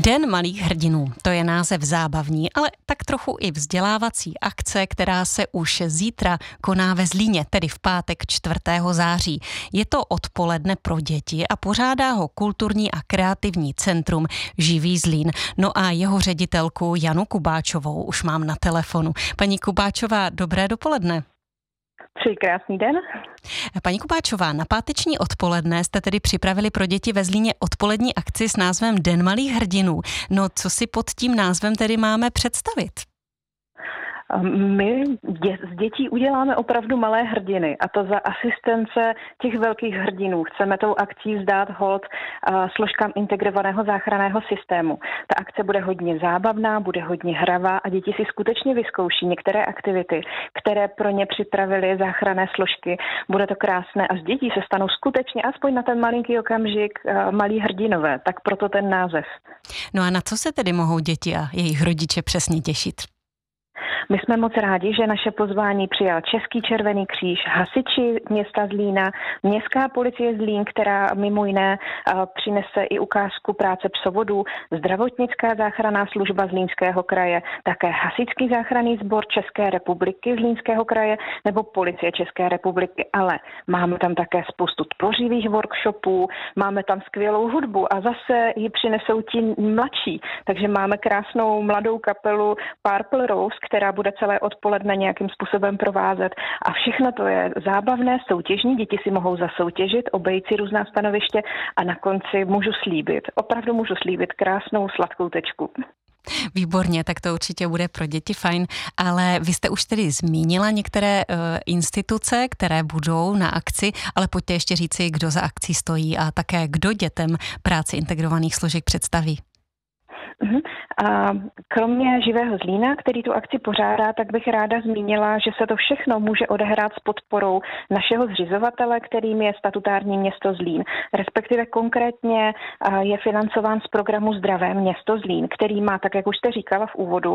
Den malých hrdinů, to je název zábavní, ale tak trochu i vzdělávací akce, která se už zítra koná ve Zlíně, tedy v pátek 4. září. Je to odpoledne pro děti a pořádá ho kulturní a kreativní centrum Živý Zlín. No a jeho ředitelku Janu Kubáčovou už mám na telefonu. Paní Kubáčová, dobré dopoledne. Přeji krásný den. Paní Kubáčová, na páteční odpoledne jste tedy připravili pro děti ve Zlíně odpolední akci s názvem Den malých hrdinů. No, co si pod tím názvem tedy máme představit? My z dětí uděláme opravdu malé hrdiny, a to za asistence těch velkých hrdinů. Chceme tou akcí vzdát hold složkám integrovaného záchranného systému. Ta akce bude hodně zábavná, bude hodně hravá a děti si skutečně vyzkouší některé aktivity, které pro ně připravily záchranné složky. Bude to krásné a z dětí se stanou skutečně aspoň na ten malinký okamžik malí hrdinové, tak proto ten název. No a na co se tedy mohou děti a jejich rodiče přesně těšit? My jsme moc rádi, že naše pozvání přijal Český červený kříž, hasiči města Zlína, městská policie Zlín, která mimo jiné přinese i ukázku práce psovodů, zdravotnická záchranná služba Zlínského kraje, také hasičský záchranný sbor České republiky Zlínského kraje nebo policie České republiky, ale máme tam také spoustu tvořivých workshopů, máme tam skvělou hudbu a zase ji přinesou ti mladší, takže máme krásnou mladou kapelu Purple Rose, která bude celé odpoledne nějakým způsobem provázet. A všechno to je zábavné, soutěžní, děti si mohou zasoutěžit, obejít si různá stanoviště a na konci opravdu můžu slíbit krásnou sladkou tečku. Výborně, tak to určitě bude pro děti fajn, ale vy jste už tedy zmínila některé instituce, které budou na akci, ale pojďte ještě říci, kdo za akcí stojí a také kdo dětem práci integrovaných složek představí. A kromě Živého Zlína, který tu akci pořádá, tak bych ráda zmínila, že se to všechno může odehrát s podporou našeho zřizovatele, kterým je statutární město Zlín. Respektive konkrétně je financován z programu Zdravé město Zlín, který má, tak jak už jste říkala v úvodu,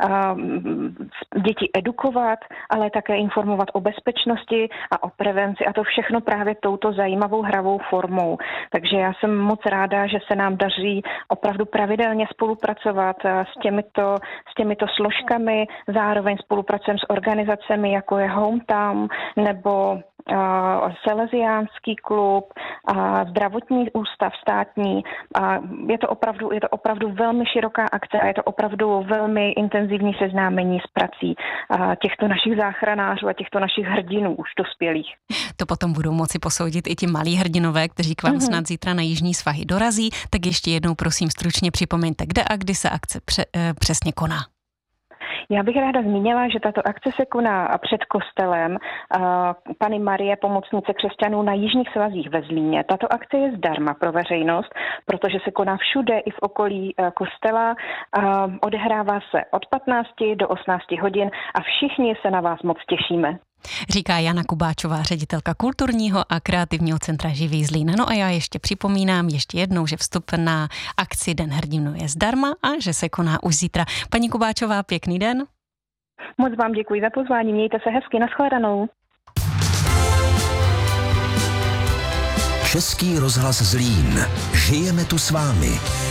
děti edukovat, ale také informovat o bezpečnosti a o prevenci a to všechno právě touto zajímavou hravou formou. Takže já jsem moc ráda, že se nám daří opravdu pravidelně spolupracovat s těmito složkami, zároveň spolupracujeme s organizacemi, jako je Hometown nebo Salesiánský klub, zdravotní ústav státní. Je to opravdu velmi široká akce a je to opravdu velmi intenzivní seznámení s prací těchto našich záchranářů a těchto našich hrdinů už dospělých. To potom budou moci posoudit i ti malí hrdinové, kteří k vám snad zítra na jižní svahy dorazí. Tak ještě jednou prosím stručně připomeňte, kde a kdy se akce přesně koná. Já bych ráda zmínila, že tato akce se koná před kostelem Panny Marie, pomocnice křesťanů na jižních svazích ve Zlíně. Tato akce je zdarma pro veřejnost, protože se koná všude i v okolí kostela. Odehrává se od 15 do 18 hodin a všichni se na vás moc těšíme. Říká Jana Kubáčová, ředitelka kulturního a kreativního centra Živý Zlín. No a já ještě připomínám ještě jednou, že vstup na akci Den hrdinů je zdarma a že se koná už zítra. Paní Kubáčová, pěkný den. Moc vám děkuji za pozvání, mějte se hezky, nashledanou. Český rozhlas Zlín. Žijeme tu s vámi.